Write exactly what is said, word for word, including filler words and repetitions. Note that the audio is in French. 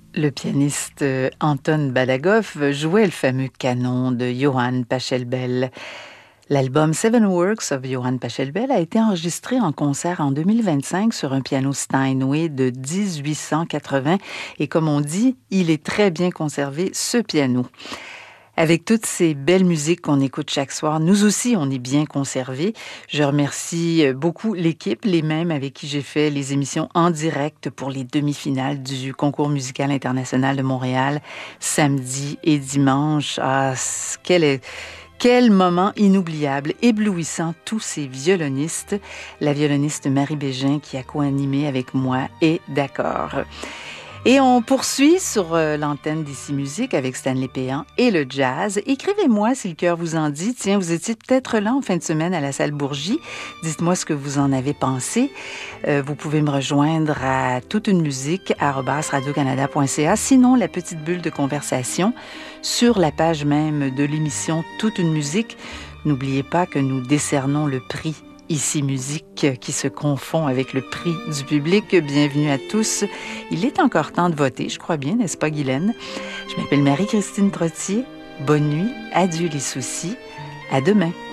Le pianiste euh, Anton Badagoff jouait le fameux canon de Johann Pachelbel. L'album Seven Works of Johann Pachelbel a été enregistré en concert en deux mille vingt-cinq sur un piano Steinway de dix-huit cent quatre-vingts et comme on dit, il est très bien conservé, ce piano. Avec toutes ces belles musiques qu'on écoute chaque soir, nous aussi, on est bien conservés. Je remercie beaucoup l'équipe, les mêmes avec qui j'ai fait les émissions en direct pour les demi-finales du Concours musical international de Montréal, samedi et dimanche. Ah, quel est... Quel moment inoubliable, éblouissant, tous ces violonistes. La violoniste Marie Bégin qui a co-animé avec moi est d'accord. Et on poursuit sur euh, l'antenne d'Ici Musique avec Stanley Péan et le jazz. Écrivez-moi si le cœur vous en dit. Tiens, vous étiez peut-être là en fin de semaine à la salle Bourgie. Dites-moi ce que vous en avez pensé. Euh, vous pouvez me rejoindre à toute une musique arobase radio canada point c a. Sinon, la petite bulle de conversation sur la page même de l'émission Toute une musique. N'oubliez pas que nous décernons le prix Ici Musique qui se confond avec le prix du public. Bienvenue à tous. Il est encore temps de voter, je crois bien, n'est-ce pas Guylaine? Je m'appelle Marie-Christine Trottier. Bonne nuit, adieu les soucis. À demain.